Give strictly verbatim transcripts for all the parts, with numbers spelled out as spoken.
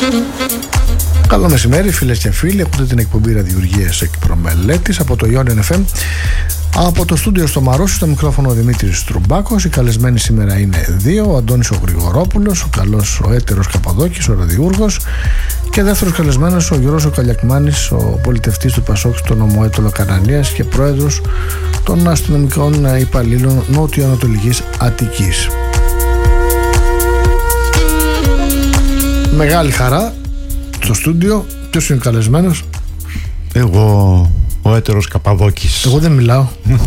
Καλό μεσημέρι, φίλες και φίλοι. Ακούτε την εκπομπή Ραδιουργίας Εκπρομελέτης από το Ιόνιον εφ εμ. Από το στούντιο στο Μαρούσι, στο μικρόφωνο ο Δημήτρης Τρουμπάκος. Οι καλεσμένοι σήμερα είναι δύο: ο Αντώνης ο Γρηγορόπουλος, ο καλός ο έτερος Καπαδόκης, ο ραδιούργος, και δεύτερος καλεσμένος ο Γιώργος ο Καλιακμάνης, ο πολιτευτής του Πασόκ στον Ομοέτολο Κανανίας και πρόεδρος των αστυνομικών υπαλλήλων Νότιο-Ανατολικής Αττικής. Μεγάλη χαρά στο στούντιο. Ποιος είναι καλεσμένος? Εγώ, ο έτερος Καπαδόκης. Εγώ δεν μιλάω.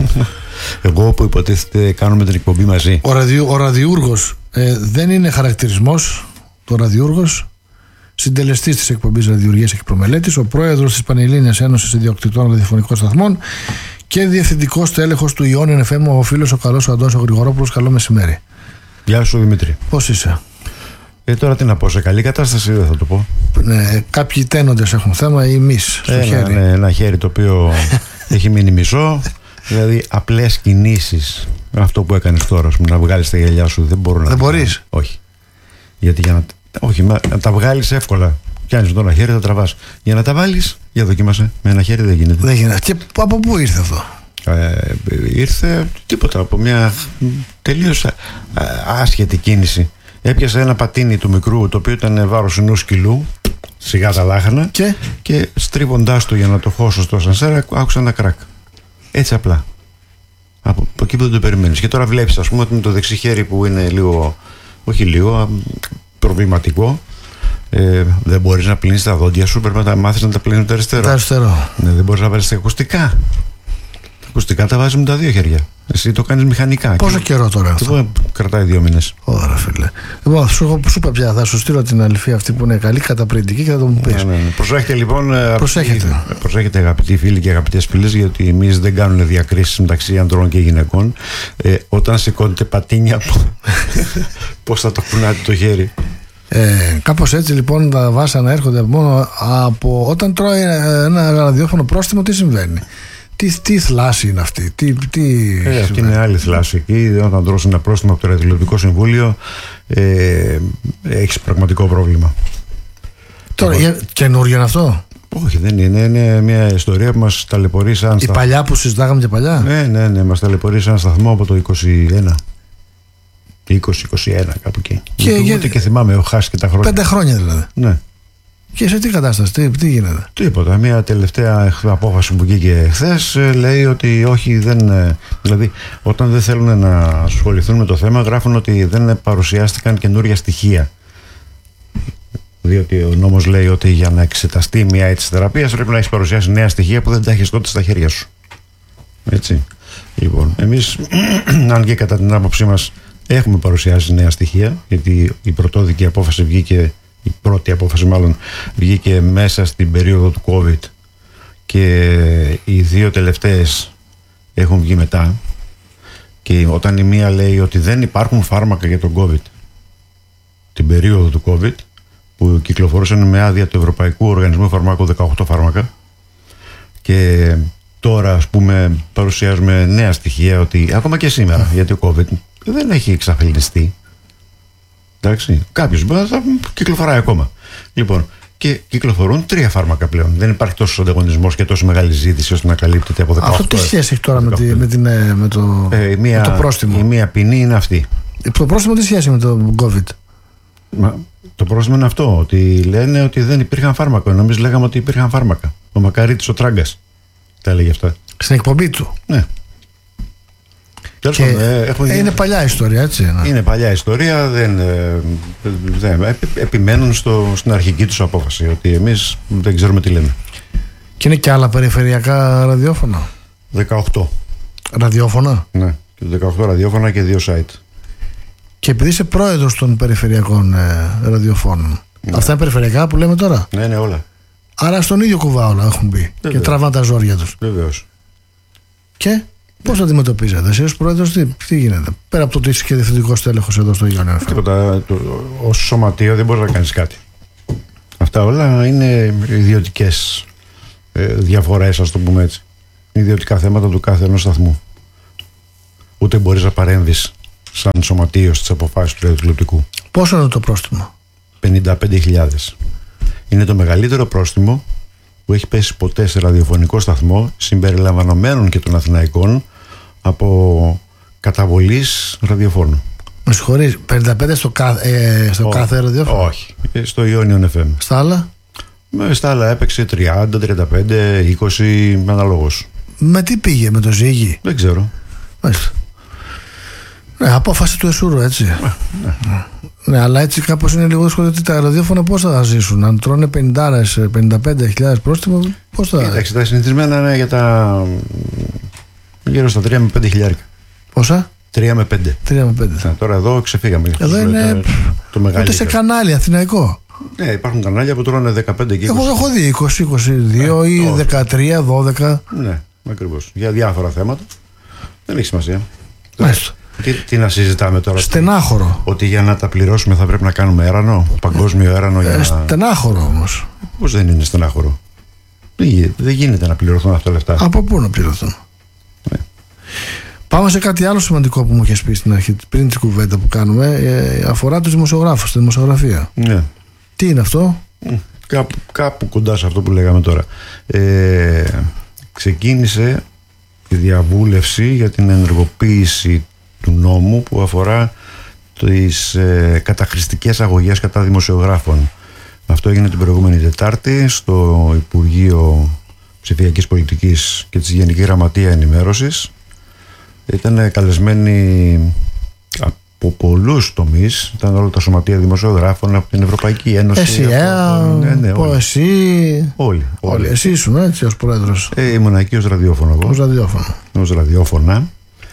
Εγώ που υποτίθεται κάνουμε την εκπομπή μαζί. Ο, ραδιου, ο ραδιούργος ε, δεν είναι χαρακτηρισμός. Το ραδιούργος, συντελεστής της εκπομπής Ραδιουργίας Εκπρομελέτης, ο πρόεδρος της Πανελλήνιας Ένωσης Ιδιοκτητών Ραδιοφωνικών Σταθμών και διευθυντικός τέλεχος του Ιόνιον εφ εμ, ο φίλος ο καλός ο Αντώνης ο Γρηγορόπουλος. Καλό μεσημέρι. Γεια σου, Δημήτρη. Πώς είσαι? Ε, τώρα τι να πω, σε καλή κατάσταση δεν θα το πω. Ναι, κάποιοι τένοντες έχουν θέμα ή εμείς στο ένα, χέρι. Ναι, ένα χέρι το οποίο έχει μείνει μισό. Δηλαδή απλές κινήσεις. Αυτό που έκανες τώρα, πούμε, να βγάλεις τα γυαλιά σου, δεν μπορώ να. Δεν μπορείς? Όχι. Γιατί για να, όχι, μα, να τα βγάλεις εύκολα. Πιάνεις το ένα χέρι, τα τραβάς. Για να τα βάλεις, για δοκίμασε. Με ένα χέρι δεν γίνεται. Δεν γίνεται. Και από πού ήρθε αυτό? Ε, ήρθε τίποτα, από μια τελείως άσχετη κίνηση. Έπιασε ένα πατίνι του μικρού, το οποίο ήταν βάρος ενός σκυλού, σιγά τα λάχανα, και, και στρίβοντάς το για να το χώσω στο ασανσέρα, άκουσα ένα κράκ. Έτσι απλά. Από, από εκεί που δεν το περιμένεις. Και τώρα βλέπεις, ας πούμε, ότι με το δεξί χέρι που είναι λίγο, όχι λίγο, προβληματικό, ε, δεν μπορείς να πλύνεις τα δόντια σου, πρέπει να τα μάθεις να τα πλύνεις με το αριστερό. Το αριστερό. Ναι, δεν μπορείς να βάλεις τα ακουστικά. Τα ακουστικά τα βάζεις με τα δύο χέρια. Εσύ το κάνεις μηχανικά. Πόσο και... καιρό τώρα αυτό? Λοιπόν, κρατάει δύο μήνες. Ωραία, φίλε. Λοιπόν, σου, σου είπα πια, θα σου στείλω την αληθεία αυτή που είναι καλή, καταπληκτική, και θα το μου πεις. Ναι, ναι, ναι. Προσέχετε λοιπόν. Προσέχετε. Αγαπητοί, προσέχετε, αγαπητοί φίλοι και αγαπητές φίλες, γιατί εμείς δεν κάνουμε διακρίσεις μεταξύ ανδρών και γυναικών. Ε, όταν σηκώνετε πατίνια, πώς θα το κουνάτε το χέρι? Ε, κάπως έτσι λοιπόν τα βάσανα έρχονται μόνο από όταν τρώει ένα ραδιόφωνο πρόστιμο. Τι συμβαίνει? Τι, τι θλάση είναι αυτή? Τι, τι ε, αυτή είναι άλλη θλάση. Εκεί όταν τρώσει ένα πρόστιμο από το Ραδιοτηλεοπτικό Συμβούλιο, ε, έχεις πραγματικό πρόβλημα. Τώρα, από... καινούριο είναι αυτό? Όχι, δεν είναι. Είναι μια ιστορία που μας ταλαιπωρεί σαν σταθμό. Η παλιά που συζητάγαμε και παλιά. Ναι, ναι, ναι. Μας ταλαιπωρεί σαν σταθμό από το είκοσι ένα. είκοσι είκοσι ένα, κάπου εκεί. Και, για... και θυμάμαι, έχω χάσει και τα χρόνια. Πέντε χρόνια δηλαδή. Ναι. Και σε τι κατάσταση, τι, τι γίνεται? Τίποτα. Μια τελευταία απόφαση που βγήκε χθες λέει ότι όχι, δεν. Δηλαδή, όταν δεν θέλουν να ασχοληθούν με το θέμα, γράφουν ότι δεν παρουσιάστηκαν καινούρια στοιχεία. Διότι ο νόμος λέει ότι για να εξεταστεί μια έτσι θεραπεία πρέπει να έχει παρουσιάσει νέα στοιχεία που δεν τα έχεις τότε στα χέρια σου. Έτσι. Λοιπόν, εμείς, αν και κατά την άποψή μας έχουμε παρουσιάσει νέα στοιχεία, γιατί η πρωτόδικη απόφαση βγήκε. Η πρώτη απόφαση μάλλον βγήκε μέσα στην περίοδο του COVID και οι δύο τελευταίες έχουν βγει μετά, και όταν η μία λέει ότι δεν υπάρχουν φάρμακα για τον COVID την περίοδο του COVID, που κυκλοφορούσαν με άδεια του Ευρωπαϊκού Οργανισμού Φαρμάκου δεκαοκτώ φάρμακα, και τώρα ας πούμε παρουσιάζουμε νέα στοιχεία ότι ακόμα και σήμερα, γιατί ο COVID δεν έχει εξαφανιστεί. Εντάξει, κάποιος μπορεί να κυκλοφοράει ακόμα. Λοιπόν, και κυκλοφορούν τρία φάρμακα πλέον. Δεν υπάρχει τόσο ανταγωνισμός και τόσο μεγάλη ζήτηση ώστε να καλύπτεται από δεκαοκτώ. Αυτό τι σχέση έχει τώρα με, τη, με, την, με, το, ε, μία, με το πρόστιμο? Η μία ποινή είναι αυτή. Το πρόστιμο τι σχέση με το COVID? Μα, το πρόστιμο είναι αυτό, ότι λένε ότι δεν υπήρχαν φάρμακα. Εμείς λέγαμε ότι υπήρχαν φάρμακα. Ο Μακαρίτης ο Τράγκας τα έλεγε αυτά. Στην εκπομπή του. Ναι. Και ε, έχουμε... Είναι παλιά ιστορία, έτσι. Ναι. Είναι παλιά ιστορία. Δεν, δεν, επιμένουν στο, στην αρχική τους απόφαση ότι εμείς δεν ξέρουμε τι λέμε. Και είναι και άλλα περιφερειακά ραδιόφωνα? δεκαοκτώ ραδιόφωνα. Ναι, δεκαοκτώ ραδιόφωνα και δύο site. Και επειδή είσαι πρόεδρος των περιφερειακών ε, ραδιοφώνων, ναι. Αυτά είναι περιφερειακά που λέμε τώρα? Ναι, ναι, όλα. Άρα στον ίδιο κουβά όλα έχουν μπει. Βεβαίως. Και τραβάνε τα ζόρια τους. Βεβαίως. Και πώς το αντιμετωπίζετε εσύ ως πρόεδρος? Τι, τι γίνεται πέρα από το ότι είσαι και διευθυντικός τέλεχος εδώ στο Ιόνιον εφ εμ? Τίποτα. Ως σωματείο δεν μπορείς να κάνεις κάτι. Αυτά όλα είναι ιδιωτικές ε, διαφορές, ας το πούμε έτσι. Ιδιωτικά θέματα του κάθε ενός σταθμού. Ούτε μπορείς να παρέμβεις σαν σωματείο στις αποφάσεις του ραδιοτηλεοπτικού. Πόσο είναι το πρόστιμο? πενήντα πέντε χιλιάδες. Είναι το μεγαλύτερο πρόστιμο που έχει πέσει ποτέ σε ραδιοφωνικό σταθμό, συμπεριλαμβανομένων και των Αθηναϊκών, από καταβολής ραδιοφώνου. Με συγχωρείς, πενήντα πέντε στο, κα, ε, στο Ό, κάθε ραδιόφωνο? Όχι, στο Ionian εφ εμ. Στα άλλα? Στα άλλα έπαιξε τριάντα, τριάντα πέντε, είκοσι, αναλόγως. Με τι πήγε, με το ζύγι? Δεν ξέρω. Μάλιστα. Ναι, απόφαση του Εσούρου, έτσι. Ναι, ναι. Ναι, αλλά έτσι κάπως είναι λίγο δύσκολο, ότι τα ραδιόφωνα πώς θα ζήσουν? Αν τρώνε πενήντα, πενήντα πέντε χιλιάδες πρόστιμο, πώς θα... Κοίταξε, τα συνηθισμένα είναι για τα γύρω στα τρία με πέντε χιλιάρικα. Πόσα? τρία με πέντε. τρία με πέντε. Ναι, τώρα εδώ ξεφύγαμε. Εδώ είναι το, το μεγαλύτερο. Ούτε σε κανάλι αθηναϊκό. Ναι, υπάρχουν κανάλια που τρώνε δεκαπέντε και είκοσι. Εγώ έχω δει είκοσι, είκοσι δύο, ναι, ή όχι. δεκατρία, δώδεκα. Ναι, ακριβώς. Για διάφορα θέματα. Δεν έχει σημασία. Μάλιστα. Τι, τι να συζητάμε τώρα? Στενάχωρο. Ότι για να τα πληρώσουμε θα πρέπει να κάνουμε έρανο, παγκόσμιο έρανο. Για ε, να... Στενάχωρο όμως. Πώς δεν είναι στενάχωρο? Δεν, δεν γίνεται να πληρωθούν αυτά τα λεφτά. Από πού να πληρωθούν? Ναι. Πάμε σε κάτι άλλο σημαντικό που μου είχες πει στην αρχή, πριν τη κουβέντα που κάνουμε. Ε, αφορά τους δημοσιογράφους, τη δημοσιογραφία. Ναι. Τι είναι αυτό? Κάπου, κάπου κοντά σε αυτό που λέγαμε τώρα. Ε, ξεκίνησε η διαβούλευση για την ενεργοποίηση του νόμου που αφορά τις ε, καταχρηστικές αγωγές κατά δημοσιογράφων. Αυτό έγινε την προηγούμενη Τετάρτη στο Υπουργείο Ψηφιακής Πολιτικής και της Γενική Γραμματεία Ενημέρωσης. Ήταν καλεσμένοι από πολλούς τομείς. Ήταν όλα τα σωματεία δημοσιογράφων, από την Ευρωπαϊκή Ένωση. Εσύ, ε, ναι, ναι, όλοι. Εσύ. Όλοι, όλοι. όλοι. Εσύ ήσουν έτσι ως πρόεδρος. Ε, ήμουν εκεί ως ραδιόφωνο εγώ. Ως ραδιόφωνο. Ως ραδιόφωνα.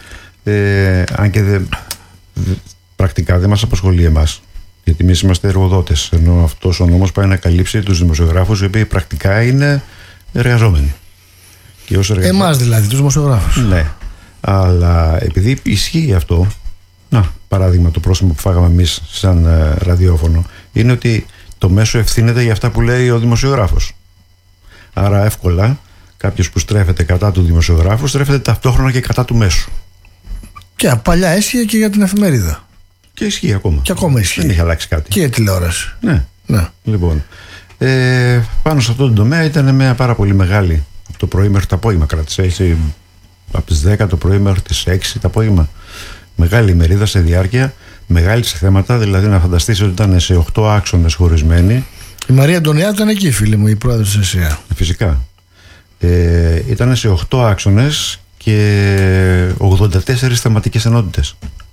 Ε, αν και δε, δε, πρακτικά δεν μας απασχολεί εμάς. Γιατί εμείς είμαστε εργοδότες. Ενώ αυτός ο νόμος πάει να καλύψει τους δημοσιογράφους οι οποίοι πρακτικά είναι εργαζόμενοι. Και ως εργαζόμενοι... Εμάς δηλαδή, τους δημοσιογράφους. Ναι. Αλλά επειδή ισχύει αυτό, να, παράδειγμα το πρόσημο που φάγαμε εμείς σαν ε, ραδιόφωνο, είναι ότι το μέσο ευθύνεται για αυτά που λέει ο δημοσιογράφος. Άρα εύκολα κάποιος που στρέφεται κατά του δημοσιογράφου στρέφεται ταυτόχρονα και κατά του μέσου. Και παλιά ίσχυε και για την εφημερίδα. Και ισχύει ακόμα. Και ακόμα ισχύει. Δεν έχει αλλάξει κάτι. Και η τηλεόραση. Ναι. Ναι. Λοιπόν, ε, πάνω σε αυτό το τομέα ήταν μια πάρα πολύ μεγάλη. Το πρωί μέχρι το απόγευμα κράτησε. Έτσι, από τις δέκα το πρωί μέχρι τις έξι το απόγευμα. Μεγάλη ημερίδα σε διάρκεια, μεγάλη σε θέματα. Δηλαδή να φανταστείς ότι ήταν σε οκτώ άξονες χωρισμένοι. Η Μαρία Αντωνιάδου ήταν εκεί, φίλη μου, η πρόεδρος της ΕΣΥΑ. Φυσικά. Ε, ήταν σε οκτώ άξονες και ογδόντα τέσσερις θεματικές ενότητες.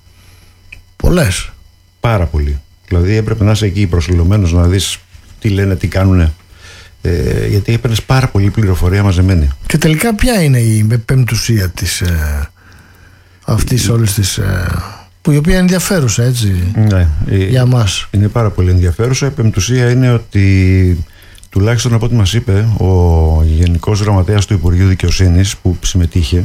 Πολλές. Πάρα πολύ. Δηλαδή έπρεπε να είσαι εκεί προσιλωμένος να δεις τι λένε, τι κάνουνε. Ε, γιατί έπαιρνες πάρα πολύ πληροφορία μαζεμένη. Και τελικά ποια είναι η πεμπτουσία της ε, αυτής όλης της ε, που η οποία είναι ενδιαφέρουσα, έτσι, ναι, για μας. Είναι πάρα πολύ ενδιαφέρουσα. Η πεμπτουσία είναι ότι, τουλάχιστον από ό,τι μας είπε ο Γενικός Γραμματέας του Υπουργείου Δικαιοσύνης που συμμετείχε,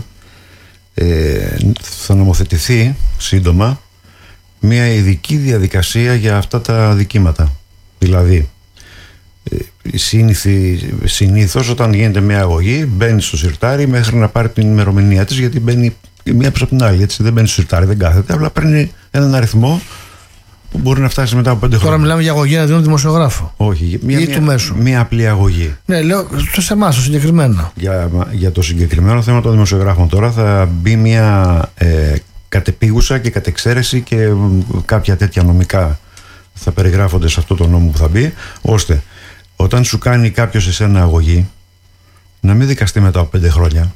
ε, θα νομοθετηθεί σύντομα μια ειδική διαδικασία για αυτά τα δικήματα. Δηλαδή συνήθως όταν γίνεται μια αγωγή μπαίνει στο σιρτάρι μέχρι να πάρει την ημερομηνία της, γιατί μπαίνει μία πίσω από την άλλη, έτσι, δεν μπαίνει στο σιρτάρι, δεν κάθεται, απλά παίρνει έναν αριθμό που μπορεί να φτάσει μετά από πέντε χρόνια. Τώρα μιλάμε για αγωγή να δίνουν δημοσιογράφο. Όχι, μία, ή μία, του μέσου. Μία απλή αγωγή. Ναι, λέω σε εμάς το συγκεκριμένο. Για, για το συγκεκριμένο θέμα των δημοσιογράφων τώρα θα μπει μια ε, κατεπίγουσα και κατεξαίρεση και ε, κάποια τέτοια νομικά θα περιγράφονται σε αυτό το νόμο που θα μπει, ώστε όταν σου κάνει κάποιος εσένα αγωγή να μην δικαστεί μετά από πέντε χρόνια,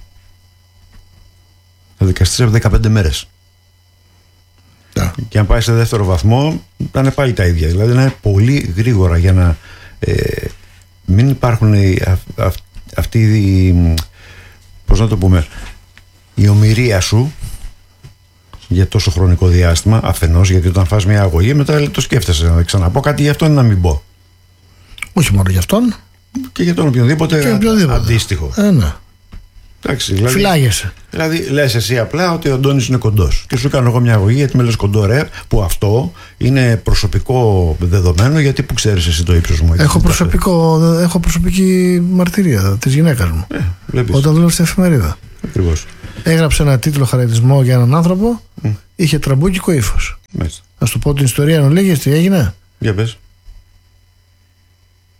θα δικαστείς από δεκαπέντε μέρες. Yeah. Και αν πάει σε δεύτερο βαθμό θα είναι πάλι τα ίδια. Δηλαδή να είναι πολύ γρήγορα για να ε, μην υπάρχουν αυ, αυ, αυτή η, πώς να το πούμε, η ομηρία σου για τόσο χρονικό διάστημα αφενός, γιατί όταν φας μια αγωγή μετά το σκέφτεσαι να ξαναπώ κάτι γι' αυτό, να μην πω. Όχι μόνο για αυτόν. Και για τον οποιονδήποτε, και οποιονδήποτε. αντίστοιχο. Ε, ναι. Εντάξει, δηλαδή, φυλάγεσαι. Δηλαδή λες εσύ απλά ότι ο Αντώνης είναι κοντός και σου κάνω εγώ μια αγωγή γιατί με λες κοντό, ρε, που αυτό είναι προσωπικό δεδομένο, γιατί που ξέρεις εσύ το ύψος μου. Έχω, προσωπικό, έχω προσωπική μαρτυρία της γυναίκας μου. Ε, βλέπεις. Όταν δούλευε στην εφημερίδα. Ακριβώς. Έγραψε ένα τίτλο χαρακτηρισμό για έναν άνθρωπο, mm. είχε τραμπούκικο ύφος. Μάλιστα. Να σου πω την ιστορία εν ολίγης, τι έγινε. Για πες.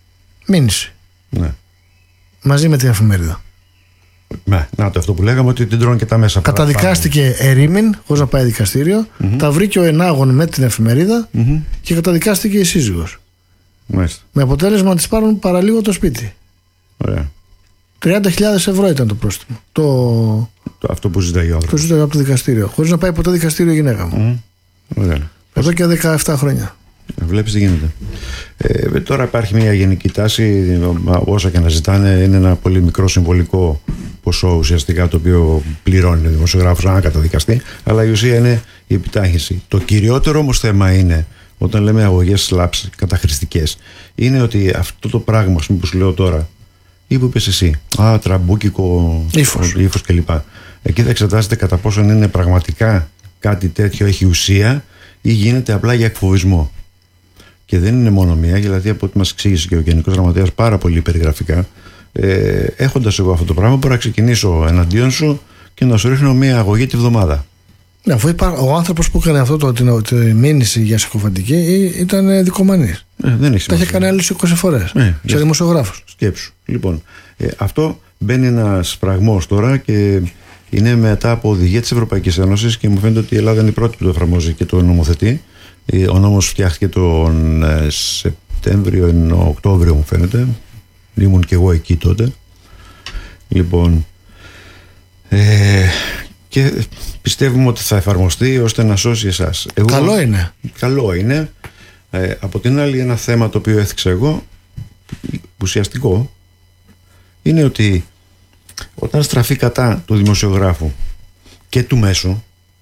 Μήνυση. Ναι. Μαζί με την εφημερίδα. Ναι, να το αυτό που λέγαμε, ότι την τρώνε και τα μέσα. Καταδικάστηκε ερήμην, χωρίς να πάει δικαστήριο. Mm-hmm. Τα βρήκε ο ενάγων με την εφημερίδα mm-hmm. και καταδικάστηκε η σύζυγος. Μάλιστα. Με αποτέλεσμα να της πάρουν παραλίγο το σπίτι. Ωραία. τριάντα χιλιάδες ευρώ ήταν το πρόστιμο. Το... το αυτό που ζητάει ο άνθρωπος. Το ζητάει από το δικαστήριο. Χωρίς να πάει ποτέ δικαστήριο η γυναίκα μου. Mm. Ωραία. Εδώ και δεκαεπτά χρόνια. Βλέπεις τι γίνεται. Ε, τώρα υπάρχει μια γενική τάση, όσα και να ζητάνε, είναι ένα πολύ μικρό συμβολικό ποσό ουσιαστικά το οποίο πληρώνει ο δημοσιογράφος αν καταδικαστεί, αλλά η ουσία είναι η επιτάχυνση. Το κυριότερο όμως θέμα είναι, όταν λέμε αγωγές slaps καταχρηστικές, είναι ότι αυτό το πράγμα που σου λέω τώρα, ή που είπες εσύ, α, τραμπούκικο ύφος κλπ. Εκεί θα εξετάζεται κατά πόσο είναι πραγματικά κάτι τέτοιο έχει ουσία ή γίνεται απλά για εκφοβισμό. Και δεν είναι μόνο μία, δηλαδή από ό,τι μας εξήγησε και ο Γενικός Γραμματέας πάρα πολύ περιγραφικά, ε, έχοντας εγώ αυτό το πράγμα, μπορώ να ξεκινήσω εναντίον σου και να σου ρίχνω μία αγωγή τη βδομάδα. Ναι, αφού ο άνθρωπος που έκανε αυτό το, την, την μήνυση για συκοφαντική ήταν δικομανής. Ε, δεν έχει τα είχε κάνει άλλες είκοσι φορές. Ε, σε δημοσιογράφος. Σκέψου. Λοιπόν, ε, αυτό μπαίνει ένας φραγμός τώρα και είναι μετά από οδηγία της Ευρωπαϊκής Ένωσης και μου φαίνεται ότι η Ελλάδα είναι η πρώτη που το εφαρμόζει και το νομοθετεί. Ο νόμος φτιάχτηκε τον Σεπτέμβριο, Οκτώβριο μου φαίνεται. Ήμουν και εγώ εκεί τότε. Λοιπόν, ε, και πιστεύουμε ότι θα εφαρμοστεί ώστε να σώσει εσάς. Εγώ, καλό είναι. Καλό είναι. Ε, από την άλλη, ένα θέμα το οποίο έθιξα εγώ, ουσιαστικό, είναι ότι όταν στραφεί κατά του δημοσιογράφου και του μέσου,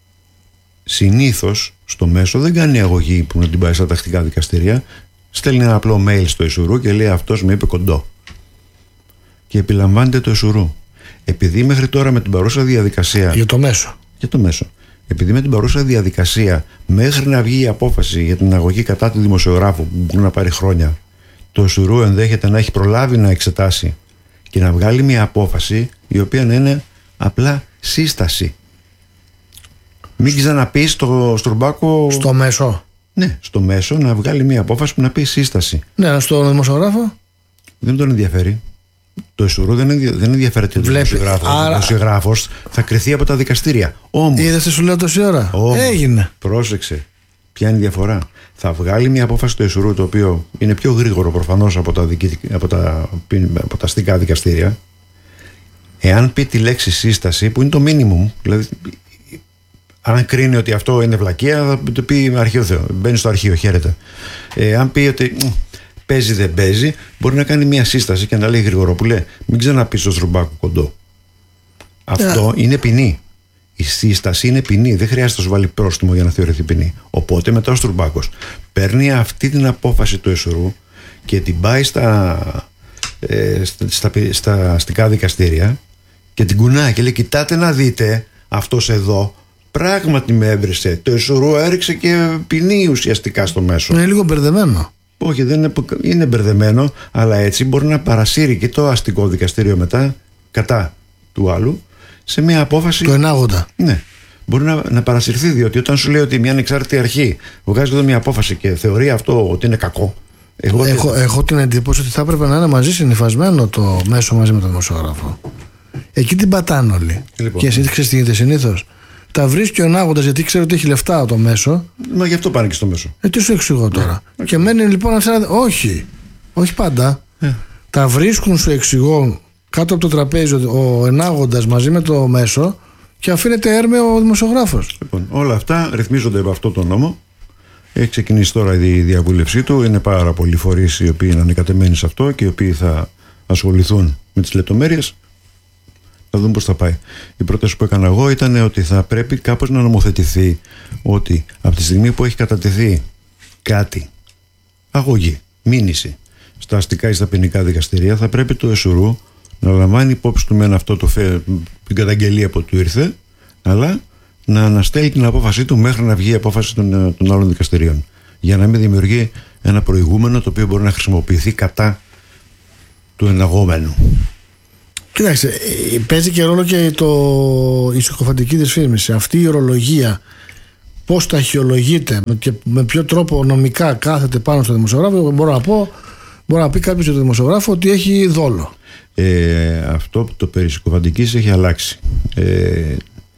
συνήθως στο μέσο δεν κάνει αγωγή που να την πάει στα τακτικά δικαστήρια, στέλνει ένα απλό mail στο Ισουρού και λέει αυτός με είπε κοντό και επιλαμβάνεται το Ισουρού. Επειδή μέχρι τώρα με την παρούσα διαδικασία για το μέσο για το μέσο επειδή με την παρούσα διαδικασία μέχρι να βγει η απόφαση για την αγωγή κατά του δημοσιογράφου που μπορεί να πάρει χρόνια, το Ισουρού ενδέχεται να έχει προλάβει να εξετάσει και να βγάλει μια απόφαση η οποία να είναι απλά σύσταση. Μην ξαναπεί στο Στρουμπάκο. Στο μέσο. Ναι, στο μέσο να βγάλει μια απόφαση που να πει σύσταση. Ναι, στο δημοσιογράφο. Δεν τον ενδιαφέρει. Το Ισουρού δεν, ενδια... δεν ενδιαφέρεται το δημοσιογράφο. Άρα... Ο δημοσιογράφος θα κριθεί από τα δικαστήρια. Όμως. Είδες τι σου λέω τόση ώρα. Όμως, έγινε. Πρόσεξε. Ποια είναι η διαφορά. Θα βγάλει μια απόφαση του Ισουρού το οποίο είναι πιο γρήγορο προφανώς από τα, δικη... από τα... από τα αστικά δικαστήρια. Εάν πει τη λέξη σύσταση, που είναι το minimum, δηλαδή. Αν κρίνει ότι αυτό είναι βλακεία, θα το πει αρχαίο Θεό. Μπαίνει στο αρχείο, χαίρεται. Ε, αν πει ότι παίζει δεν παίζει, μπορεί να κάνει μια σύσταση και να λέει Γρηγορόπουλε, μην ξαναπεί στο Στρουμπάκο κοντό. Αυτό yeah. είναι ποινή. Η σύσταση είναι ποινή. Δεν χρειάζεται να σου βάλει πρόστιμο για να θεωρηθεί ποινή. Οπότε μετά ο Στρουμπάκος παίρνει αυτή την απόφαση του Ισουρού και την πάει στα, ε, στα, στα, στα αστικά δικαστήρια και την κουνάει και λέει: κοιτάτε να δείτε, αυτός εδώ. Πράγματι με έβρισε. Το Ισουρού έριξε και ποινή ουσιαστικά στο μέσο. Είναι λίγο μπερδεμένο. Όχι, δεν είναι, είναι μπερδεμένο, αλλά έτσι μπορεί να παρασύρει και το αστικό δικαστήριο μετά κατά του άλλου σε μια απόφαση. Το ενάγοντα. Ναι. Μπορεί να, να παρασυρθεί, διότι όταν σου λέει ότι μια ανεξάρτητη αρχή βγάζει εδώ μια απόφαση και θεωρεί αυτό ότι είναι κακό. Εγώ, έχω, δεν... έχω την εντύπωση ότι θα έπρεπε να είναι μαζί συνυφασμένο το μέσο μαζί με τον δημοσιογράφο. Εκεί την πατάνε όλοι. Λοιπόν. Και εσύ ξέρεις τι γίνεται συνήθως. Τα βρίσκει ο ενάγοντας γιατί ξέρει ότι έχει λεφτά το μέσο. Μα γι' αυτό πάνε και στο μέσο. Ε, τι σου εξηγώ τώρα. Yeah. Και μένει λοιπόν ένα. Όχι. Όχι πάντα. Yeah. Τα βρίσκουν, σου εξηγώ, κάτω από το τραπέζι ο ενάγοντας μαζί με το μέσο και αφήνεται έρμεο ο δημοσιογράφος. Λοιπόν, όλα αυτά ρυθμίζονται από αυτό το νόμο. Έχει ξεκινήσει τώρα η διαβούλευσή του. Είναι πάρα πολλοί φορείς οι οποίοι είναι ανεκατεμένοι σε αυτό και οι οποίοι θα ασχοληθούν με τις λεπτομέρειες. Θα δούμε πώς θα πάει. Η πρόταση που έκανα εγώ ήταν ότι θα πρέπει κάπως να νομοθετηθεί ότι από τη στιγμή που έχει κατατεθεί κάτι, αγωγή, μήνυση, στα αστικά ή στα ποινικά δικαστηρία, θα πρέπει το Ισουρού να λαμβάνει υπόψη του μεν αυτό το φε, την καταγγελία που του ήρθε, αλλά να αναστέλει την απόφασή του μέχρι να βγει η απόφαση των, των άλλων δικαστηρίων. Για να μην δημιουργεί ένα προηγούμενο το οποίο μπορεί να χρησιμοποιηθεί κατά του εναγόμενου. Κοιτάξτε, παίζει και ρόλο και το, η συκοφαντική δυσφήμιση. Αυτή η ορολογία, πώς ταχυολογείται και με ποιο τρόπο νομικά κάθεται πάνω στο δημοσιογράφο, μπορώ να πω Μπορεί να πει κάποιος για τον δημοσιογράφο ότι έχει δόλο. Ε, αυτό το περί συκοφαντικής έχει αλλάξει. Ε,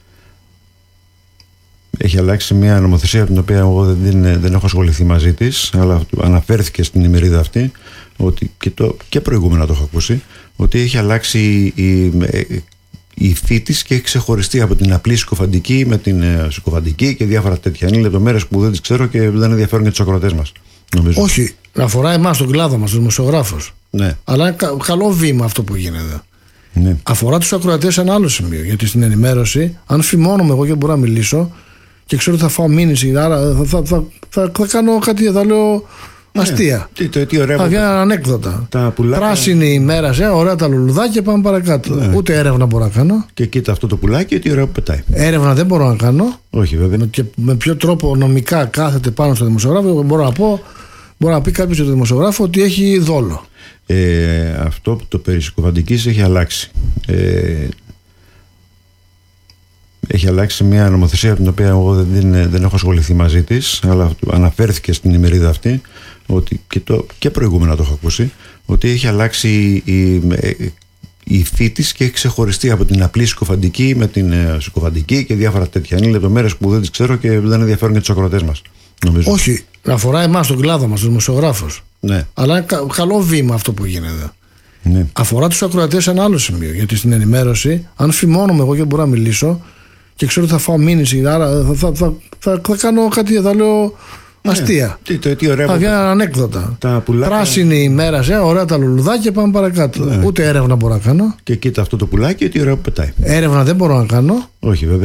έχει αλλάξει μια νομοθεσία από την οποία εγώ δεν, δεν έχω ασχοληθεί μαζί της, αλλά αναφέρθηκε στην ημερίδα αυτή ότι και, το, και προηγούμενα το έχω ακούσει, ότι έχει αλλάξει η, η, η υφή της και έχει ξεχωριστεί από την απλή συκοφαντική με την ε, συκοφαντική και διάφορα τέτοια. Είναι λεπτομέρειες που δεν τις ξέρω και δεν ενδιαφέρουν για τους ακροατές μας, νομίζω. Όχι, αφορά εμάς τον κλάδο μας, τους δημοσιογράφους. Ναι. Αλλά είναι κα, καλό βήμα αυτό που γίνεται. Ναι. Αφορά τους ακροατές σε ένα άλλο σημείο. Γιατί στην ενημέρωση, αν φημώνομαι εγώ και μπορώ να μιλήσω και ξέρω ότι θα φάω μήνυση, άρα θα, θα, θα, θα, θα κάνω κάτι, θα λέω αστεία. Ναι. Τι, τι, τι ωραία, θα βγαίνουν ανέκδοτα. Τα πουλάκια. Πράσινη ημέρα, σε, ωραία τα λουλουδάκια, πάμε παρακάτω. Ναι. Ούτε έρευνα μπορώ να κάνω. Και κοίτα αυτό το πουλάκι, τι ωραία που πετάει. Έρευνα δεν μπορώ να κάνω. Όχι, βέβαια. Και με ποιο τρόπο νομικά κάθεται πάνω στο δημοσιογράφο, μπορώ να πω. Μπορεί να πει κάποιος για τον δημοσιογράφο ότι έχει δόλο. Ε, αυτό το περί συκοφαντικής έχει αλλάξει. Ε, έχει αλλάξει μια νομοθεσία από την οποία εγώ δεν, δεν έχω ασχοληθεί μαζί της, αλλά αναφέρθηκε στην ημερίδα αυτή ότι και, το, και προηγούμενα το έχω ακούσει, ότι έχει αλλάξει η, η, η υφή της και έχει ξεχωριστεί από την απλή συκοφαντική με την ε, συκοφαντική και διάφορα τέτοια. Είναι λεπτομέρειες που δεν τις ξέρω και δεν ενδιαφέρουν για τους ακροατές μας, νομίζω. Όχι, αφορά εμάς τον κλάδο μας, τους δημοσιογράφους. Ναι. Αλλά είναι κα, καλό βήμα αυτό που γίνεται. Ναι. Αφορά τους ακροατές σε ένα άλλο σημείο. Γιατί στην ενημέρωση, αν φημώνομαι εγώ και μπορώ να μιλήσω και ξέρω ότι θα φάω μήνυση, άρα θα, θα, θα, θα, θα κάνω κάτι, θα λέω αστεία. Ναι. Τι, τι ωραία, θα βγαίνουν ανέκδοτα. Τα πουλάκια. Πράσινη ημέρα, σε, ωραία τα λουλουδάκια, πάμε παρακάτω. Ναι. Ούτε έρευνα μπορώ να κάνω. Και κοίτα αυτό το πουλάκι, τι ωραία που πετάει. Έρευνα δεν μπορώ να κάνω. Όχι, βέβαια.